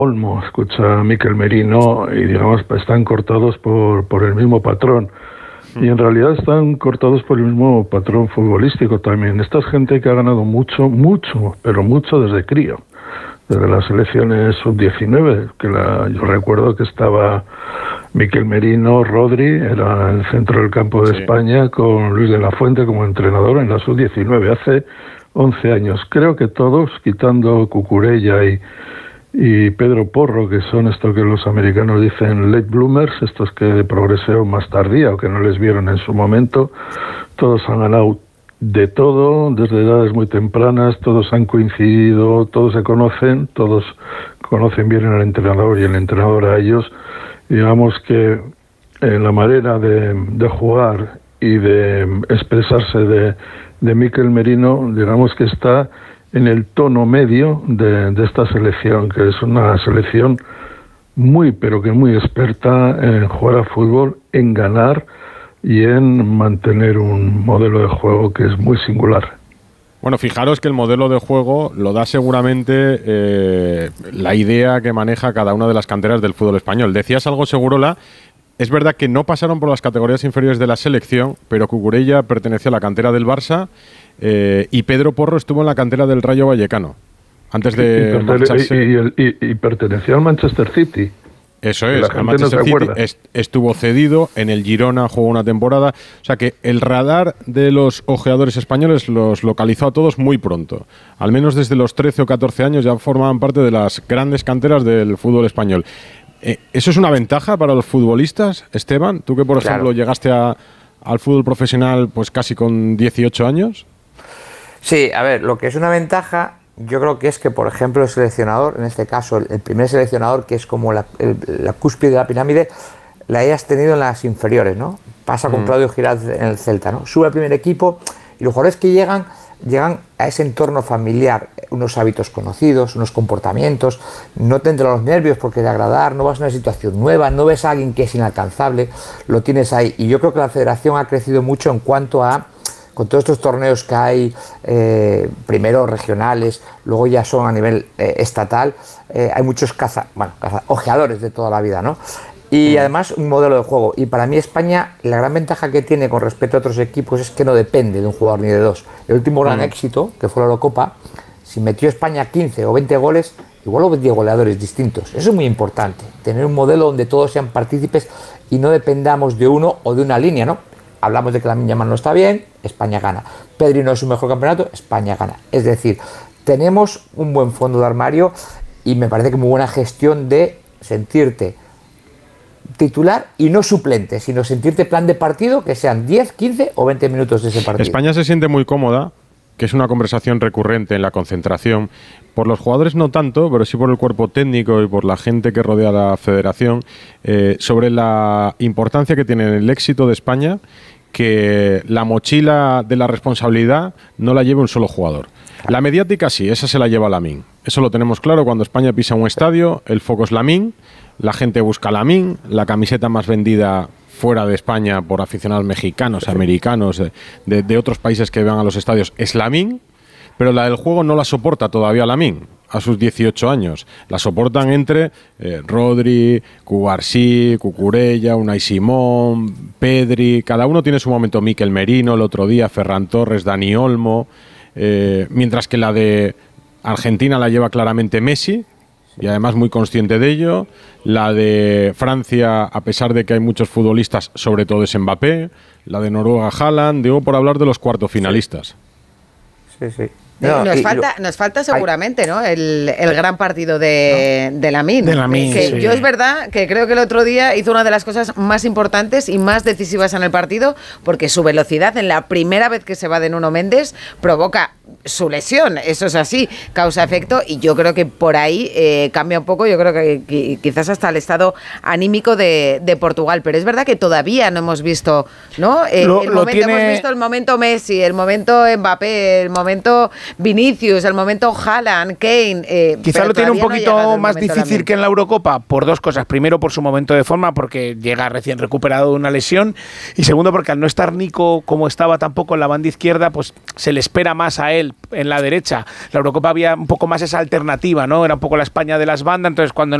Olmo, escucha a Mikel Merino y digamos están cortados por el mismo patrón. Y en realidad están cortados por el mismo patrón futbolístico también. Esta es gente que ha ganado mucho, pero mucho desde crío. Desde las selecciones sub-19, yo recuerdo que estaba Mikel Merino, Rodri, era el centro del campo de España, con Luis de la Fuente como entrenador en la sub-19, hace 11 años. Creo que todos, quitando Cucurella y Pedro Porro, que son esto que los americanos dicen late bloomers, estos que de progresión más tardía o que no les vieron en su momento, todos han ganado de todo, desde edades muy tempranas, todos han coincidido, todos se conocen, todos conocen bien al entrenador y el entrenador a ellos. Digamos que la manera de jugar y de expresarse de Mikel Merino, digamos que está en el tono medio de esta selección, que es una selección muy, pero que muy experta en jugar a fútbol, en ganar y en mantener un modelo de juego que es muy singular. Bueno, fijaros que el modelo de juego lo da seguramente la idea que maneja cada una de las canteras del fútbol español. Decías algo, Segurola. Es verdad que no pasaron por las categorías inferiores de la selección, pero Cucurella perteneció a la cantera del Barça y Pedro Porro estuvo en la cantera del Rayo Vallecano. Antes de marcharse. Y perteneció al Manchester City. Eso es, el Manchester City estuvo cedido, en el Girona jugó una temporada, o sea que el radar de los ojeadores españoles los localizó a todos muy pronto, al menos desde los 13 o 14 años ya formaban parte de las grandes canteras del fútbol español. ¿Eso es una ventaja para los futbolistas, Esteban? Tú que, por ejemplo, llegaste al fútbol profesional pues casi con 18 años. Sí, a ver, lo que es una ventaja, yo creo que es que, por ejemplo, el seleccionador, en este caso el primer seleccionador, que es como la cúspide de la pirámide, la hayas tenido en las inferiores, ¿no? Pasa con Claudio Giralt en el Celta, ¿no? Sube al primer equipo y los jugadores que llegan a ese entorno familiar, unos hábitos conocidos, unos comportamientos, no te entran los nervios porque de agradar, no vas a una situación nueva, no ves a alguien que es inalcanzable, lo tienes ahí. Y yo creo que la federación ha crecido mucho en cuanto a, con todos estos torneos que hay, primero regionales, luego ya son a nivel estatal, hay muchos ojeadores de toda la vida, ¿no? Y además un modelo de juego. Y para mí España, la gran ventaja que tiene con respecto a otros equipos es que no depende de un jugador ni de dos. El último gran éxito, que fue la Eurocopa, si metió España 15 o 20 goles, igual hubo 10 goleadores distintos. Eso es muy importante, tener un modelo donde todos sean partícipes y no dependamos de uno o de una línea, ¿no? Hablamos de que Lamine Yamal no está bien, España gana. Pedri no es su mejor campeonato, España gana. Es decir, tenemos un buen fondo de armario y me parece que muy buena gestión de sentirte titular y no suplente, sino sentirte plan de partido, que sean 10, 15 o 20 minutos de ese partido. España se siente muy cómoda, que es una conversación recurrente en la concentración, por los jugadores no tanto, pero sí por el cuerpo técnico y por la gente que rodea a la federación, sobre la importancia que tiene en el éxito de España que la mochila de la responsabilidad no la lleve un solo jugador. La mediática sí, esa se la lleva Lamine. Eso lo tenemos claro, cuando España pisa un estadio, el foco es Lamine, la gente busca Lamine, la camiseta más vendida fuera de España por aficionados mexicanos, americanos, de otros países que van a los estadios es Lamine, pero la del juego no la soporta todavía Lamine a sus 18 años. La soportan entre Rodri, Cubarsí, Cucurella, Unai Simón, Pedri, cada uno tiene su momento. Mikel Merino el otro día, Ferran Torres, Dani Olmo, mientras que la de Argentina la lleva claramente Messi, y además muy consciente de ello. La de Francia, a pesar de que hay muchos futbolistas, sobre todo es Mbappé. La de Noruega, Haaland, digo por hablar de los cuartos finalistas. Sí. No, nos falta seguramente, ¿no? El gran partido de Lamine. Sí. Yo es verdad que creo que el otro día hizo una de las cosas más importantes y más decisivas en el partido, porque su velocidad en la primera vez que se va de Nuno Méndez provoca su lesión, eso es así, causa-efecto, y yo creo que por ahí cambia un poco, yo creo que quizás hasta el estado anímico de Portugal, pero es verdad que todavía no hemos visto, ¿no? Hemos visto el momento Messi, el momento Mbappé, el momento Vinicius, el momento Haaland, Kane. Quizá lo tiene un poquito más difícil que en la Eurocopa por dos cosas. Primero, por su momento de forma, porque llega recién recuperado de una lesión, y segundo, porque al no estar Nico como estaba tampoco en la banda izquierda, pues se le espera más a él él en la derecha. La Eurocopa había un poco más esa alternativa, ¿no? Era un poco la España de las bandas, entonces cuando